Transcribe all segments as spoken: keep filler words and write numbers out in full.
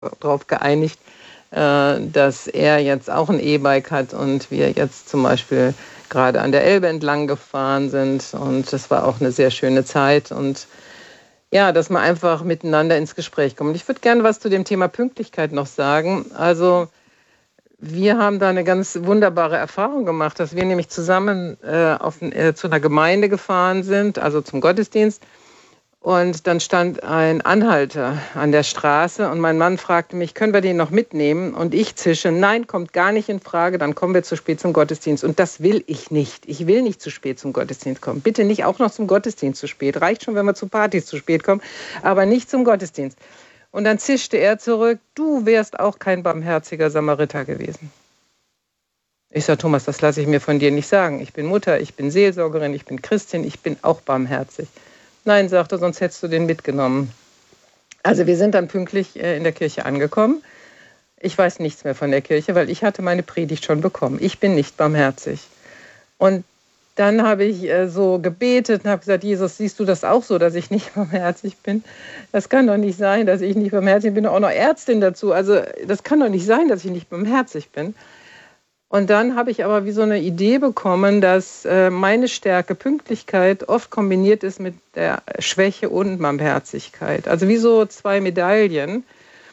darauf geeinigt, äh, dass er jetzt auch ein E-Bike hat und wir jetzt zum Beispiel gerade an der Elbe entlang gefahren sind. Und das war auch eine sehr schöne Zeit. Und ja, dass man einfach miteinander ins Gespräch kommt. Ich würde gerne was zu dem Thema Pünktlichkeit noch sagen. Also wir haben da eine ganz wunderbare Erfahrung gemacht, dass wir nämlich zusammen äh, auf, äh, zu einer Gemeinde gefahren sind, also zum Gottesdienst. Und dann stand ein Anhalter an der Straße und mein Mann fragte mich, können wir den noch mitnehmen? Und ich zische, nein, kommt gar nicht in Frage, dann kommen wir zu spät zum Gottesdienst. Und das will ich nicht. Ich will nicht zu spät zum Gottesdienst kommen. Bitte nicht auch noch zum Gottesdienst zu spät. Reicht schon, wenn wir zu Partys zu spät kommen, aber nicht zum Gottesdienst. Und dann zischte er zurück, du wärst auch kein barmherziger Samariter gewesen. Ich sage, Thomas, das lasse ich mir von dir nicht sagen. Ich bin Mutter, ich bin Seelsorgerin, ich bin Christin, ich bin auch barmherzig. Nein, sagte er, sonst hättest du den mitgenommen. Also wir sind dann pünktlich in der Kirche angekommen. Ich weiß nichts mehr von der Kirche, weil ich hatte meine Predigt schon bekommen. Ich bin nicht barmherzig. Und dann habe ich so gebetet und habe gesagt, Jesus, siehst du das auch so, dass ich nicht barmherzig bin? Das kann doch nicht sein, dass ich nicht barmherzig bin. Ich bin auch noch Ärztin dazu. Also das kann doch nicht sein, dass ich nicht barmherzig bin. Und dann habe ich aber wie so eine Idee bekommen, dass äh, meine Stärke, Pünktlichkeit, oft kombiniert ist mit der Schwäche und Barmherzigkeit. Also wie so zwei Medaillen.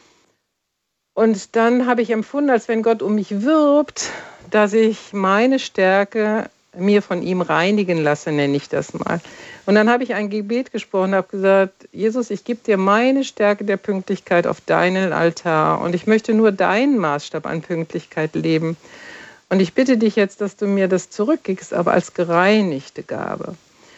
Und dann habe ich empfunden, als wenn Gott um mich wirbt, dass ich meine Stärke mir von ihm reinigen lasse, nenne ich das mal. Und dann habe ich ein Gebet gesprochen, habe gesagt, Jesus, ich gebe dir meine Stärke der Pünktlichkeit auf deinen Altar. Und ich möchte nur deinen Maßstab an Pünktlichkeit leben. Und ich bitte dich jetzt, dass du mir das zurückgibst, aber als gereinigte Gabe.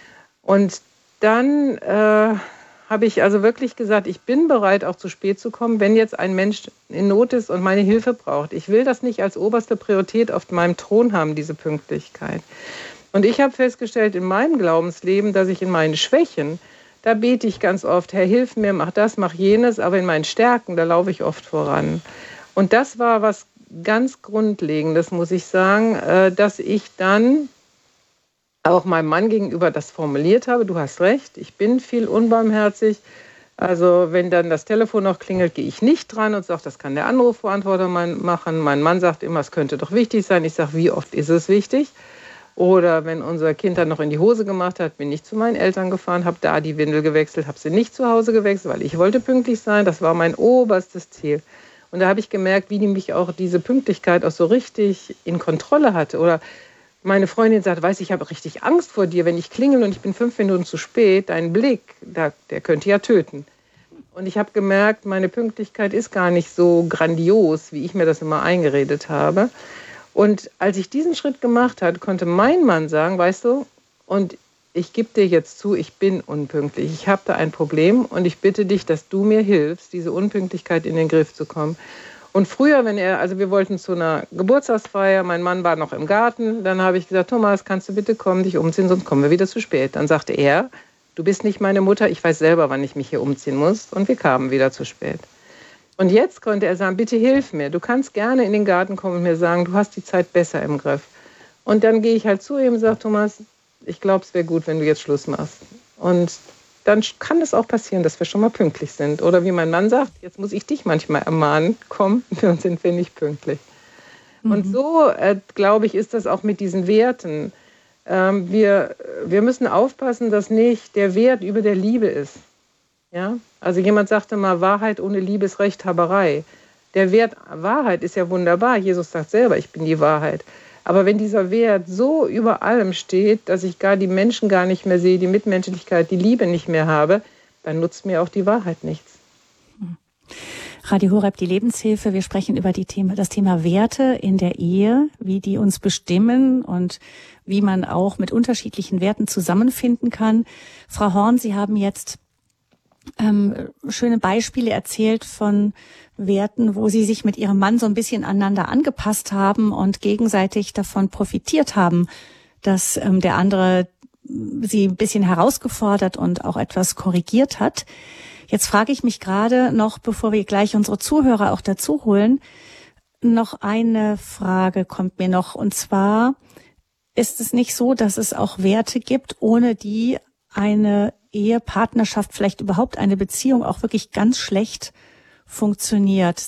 Und dann äh, habe ich also wirklich gesagt, ich bin bereit, auch zu spät zu kommen, wenn jetzt ein Mensch in Not ist und meine Hilfe braucht. Ich will das nicht als oberste Priorität auf meinem Thron haben, diese Pünktlichkeit. Und ich habe festgestellt in meinem Glaubensleben, dass ich in meinen Schwächen, da bete ich ganz oft, Herr, hilf mir, mach das, mach jenes, aber in meinen Stärken, da laufe ich oft voran. Und das war was ganz Grundlegendes, muss ich sagen, dass ich dann auch meinem Mann gegenüber das formuliert habe, du hast recht, ich bin viel unbarmherzig. Also wenn dann das Telefon noch klingelt, gehe ich nicht dran und sage, das kann der Anrufbeantworter machen. Mein Mann sagt immer, es könnte doch wichtig sein. Ich sage, wie oft ist es wichtig? Oder wenn unser Kind dann noch in die Hose gemacht hat, bin ich zu meinen Eltern gefahren, habe da die Windel gewechselt, habe sie nicht zu Hause gewechselt, weil ich wollte pünktlich sein. Das war mein oberstes Ziel. Und da habe ich gemerkt, wie die mich auch diese Pünktlichkeit auch so richtig in Kontrolle hatte. Oder meine Freundin sagt, weiß ich habe richtig Angst vor dir, wenn ich klingel und ich bin fünf Minuten zu spät, dein Blick, der, der könnte ja töten. Und ich habe gemerkt, meine Pünktlichkeit ist gar nicht so grandios, wie ich mir das immer eingeredet habe. Und als ich diesen Schritt gemacht habe, konnte mein Mann sagen, weißt du, und ich gebe dir jetzt zu, ich bin unpünktlich. Ich habe da ein Problem und ich bitte dich, dass du mir hilfst, diese Unpünktlichkeit in den Griff zu kommen. Und früher, wenn er, also wir wollten zu einer Geburtstagsfeier, mein Mann war noch im Garten, dann habe ich gesagt, Thomas, kannst du bitte kommen, dich umziehen, sonst kommen wir wieder zu spät. Dann sagte er, du bist nicht meine Mutter, ich weiß selber, wann ich mich hier umziehen muss. Und wir kamen wieder zu spät. Und jetzt konnte er sagen, bitte hilf mir, du kannst gerne in den Garten kommen und mir sagen, du hast die Zeit besser im Griff. Und dann gehe ich halt zu ihm und sage, Thomas, ich glaube, es wäre gut, wenn du jetzt Schluss machst. Und dann kann es auch passieren, dass wir schon mal pünktlich sind. Oder wie mein Mann sagt, jetzt muss ich dich manchmal ermahnen, komm, dann sind wir nicht pünktlich. Mhm. Und so, äh, glaube ich, ist das auch mit diesen Werten. Ähm, wir, wir müssen aufpassen, dass nicht der Wert über der Liebe ist. Ja? Also jemand sagte mal, Wahrheit ohne Liebe ist Rechthaberei. Der Wert Wahrheit ist ja wunderbar. Jesus sagt selber, ich bin die Wahrheit. Aber wenn dieser Wert so über allem steht, dass ich gar die Menschen gar nicht mehr sehe, die Mitmenschlichkeit, die Liebe nicht mehr habe, dann nutzt mir auch die Wahrheit nichts. Radio Horeb, die Lebenshilfe. Wir sprechen über die Thema, das Thema Werte in der Ehe, wie die uns bestimmen und wie man auch mit unterschiedlichen Werten zusammenfinden kann. Frau Horn, Sie haben jetzt ähm, schöne Beispiele erzählt von Werten, wo Sie sich mit Ihrem Mann so ein bisschen aneinander angepasst haben und gegenseitig davon profitiert haben, dass ähm, der andere Sie ein bisschen herausgefordert und auch etwas korrigiert hat. Jetzt frage ich mich gerade noch, bevor wir gleich unsere Zuhörer auch dazu holen, noch eine Frage kommt mir noch. Und zwar ist es nicht so, dass es auch Werte gibt, ohne die eine Ehe, Partnerschaft, vielleicht überhaupt eine Beziehung auch wirklich ganz schlecht funktioniert.